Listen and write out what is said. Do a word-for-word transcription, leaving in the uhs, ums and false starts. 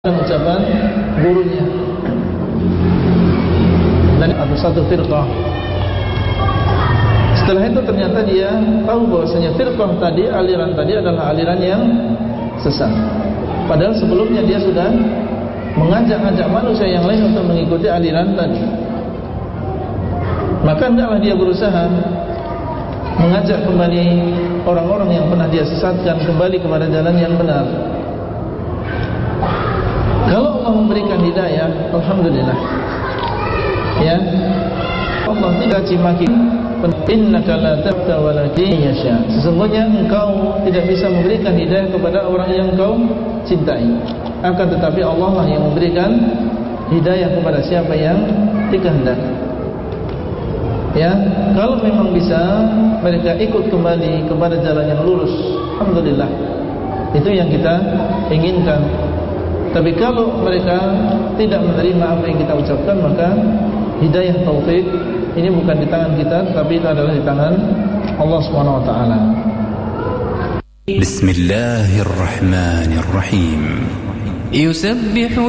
ucapan gurunya. Dan ada satu firqah. Setelah itu ternyata dia tahu bahwasanya firqah tadi, aliran tadi adalah aliran yang sesat. Padahal sebelumnya dia sudah mengajak-ajak manusia yang lain untuk mengikuti aliran tadi. Maka hendaklah dia berusaha mengajak kembali orang-orang yang pernah dia sesatkan kembali kepada jalan yang benar. Kalau Allah memberikan hidayah, alhamdulillah. Ya, Allah tidak cimaki. Innaka la tahdi walakin yasha. Sesungguhnya engkau tidak bisa memberikan hidayah kepada orang yang engkau cintai. Akan tetapi Allah lah yang memberikan hidayah kepada siapa yang dikehendaki. Ya, kalau memang bisa mereka ikut kembali kepada jalan yang lurus, alhamdulillah. Itu yang kita inginkan. Tapi kalau mereka tidak menerima apa yang kita ucapkan, maka hidayah taufik ini bukan di tangan kita, tapi itu adalah di tangan Allah Subhanahu wa taala. Bismillahirrahmanirrahim. Yusabbihu